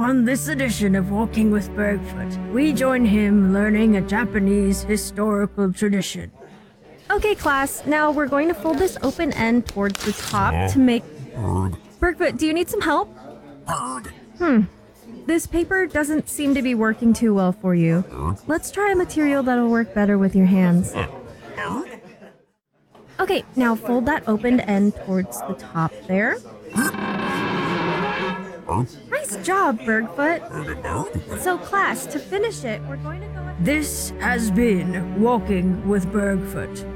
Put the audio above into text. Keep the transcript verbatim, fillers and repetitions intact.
On this edition of Walking with Bergfoot, we join him learning a Japanese historical tradition. Okay, class, now we're going to fold this open end towards the top to make... Bergfoot, do you need some help? Hmm. This paper doesn't seem to be working too well for you. Let's try a material that'll work better with your hands. Okay, now fold that opened end towards the top there. Nice job, Bergfoot. So class, to finish it, we're going to go... This has been Walking with Bergfoot.